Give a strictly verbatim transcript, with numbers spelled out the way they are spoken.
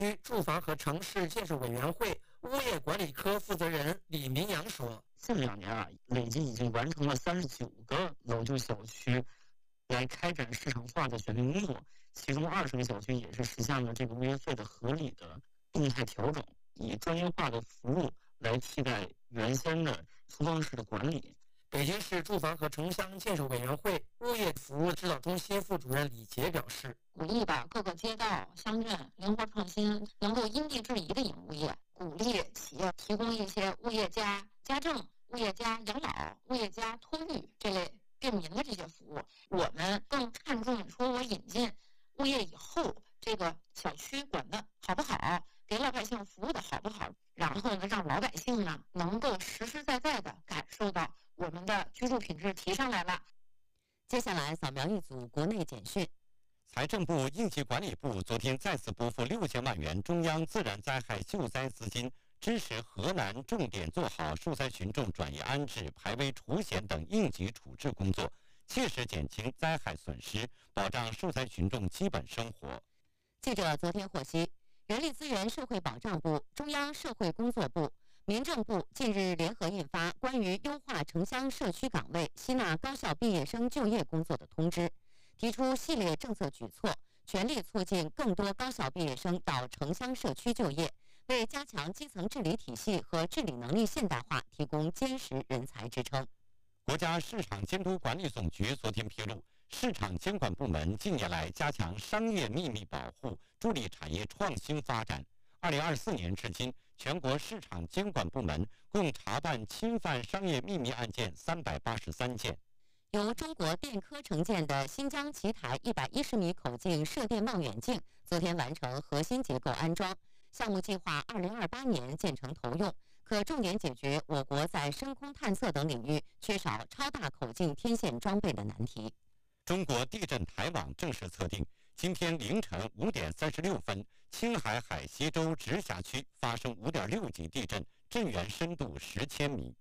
区住房和城市建设委员会物业管理科负责人李明阳说：“ 近两年啊，累计已经完成了三十九个老旧小区来开展市场化的选定工作，其中二十个小区也是实现了这个物业费的合理的动态调整，以专业化的服务来替代原先的粗放式的管理。” 北京市住房和城乡建设委员会物业服务指导中心副主任李杰表示， 鼓励吧各个街道、乡镇灵活创新，能够因地制宜的引物业，鼓励企业提供一些物业加家政、物业加养老、物业加托育这类便民的这些服务。我们更看重说我引进物业以后，这个小区管得好不好，给老百姓服务的好不好，然后呢，让老百姓呢能够实实在在的感受到我们的居住品质提上来了。 接下来扫描一组国内简讯。 财政部应急管理部昨天再次拨付六千万元中央自然灾害救灾资金，支持河南重点做好受灾群众转移安置、排危除险等应急处置工作，切实减轻灾害损失，保障受灾群众基本生活。 记者昨天获悉，人力资源社会保障部、中央社会工作部、民政部近日联合印发关于优化城乡社区岗位吸纳高校毕业生就业工作的通知，提出系列政策举措，全力促进更多高校毕业生到城乡社区就业，为加强基层治理体系和治理能力现代化提供坚实人才支撑。 国家市场监督管理总局昨天披露，市场监管部门近年来加强商业秘密保护，助力产业创新发展。二零二四年至今，全国市场监管部门共查办侵犯商业秘密案件三百八十三件。 由中国电科承建的新疆奇台一百一十米口径射电望远镜昨天完成核心结构安装，项目计划二零二八年建成投用，可重点解决我国在深空探测等领域缺少超大口径天线装备的难题。 中国地震台网正式测定，今天凌晨五点三十六分，青海海西州直辖区发生五点六级地震，震源深度十千米。